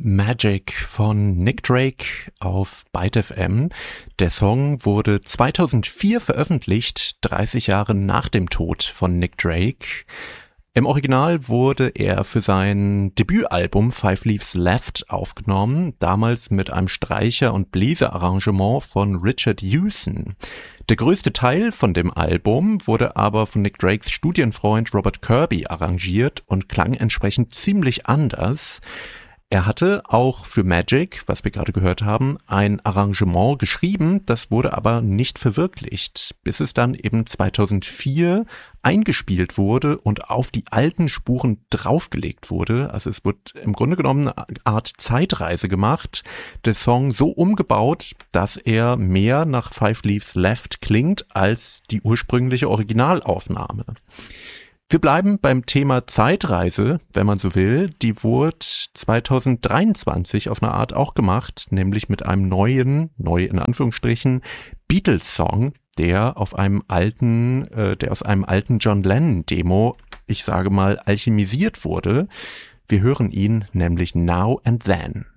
Magic von Nick Drake auf Byte FM. Der Song wurde 2004 veröffentlicht, 30 Jahre nach dem Tod von Nick Drake. Im Original wurde er für sein Debütalbum Five Leaves Left aufgenommen, damals mit einem Streicher- und Bläserarrangement von Richard Hewson. Der größte Teil von dem Album wurde aber von Nick Drakes Studienfreund Robert Kirby arrangiert und klang entsprechend ziemlich anders. Er hatte auch für Magic, was wir gerade gehört haben, ein Arrangement geschrieben, das wurde aber nicht verwirklicht, bis es dann eben 2004 eingespielt wurde und auf die alten Spuren draufgelegt wurde. Also es wird im Grunde genommen eine Art Zeitreise gemacht, der Song so umgebaut, dass er mehr nach Five Leaves Left klingt als die ursprüngliche Originalaufnahme. Wir bleiben beim Thema Zeitreise, wenn man so will. Die wurde 2023 auf eine Art auch gemacht, nämlich mit einem neu in Anführungsstrichen, Beatles-Song, der aus einem alten John Lennon-Demo, ich sage mal, alchemisiert wurde. Wir hören ihn nämlich Now and Then.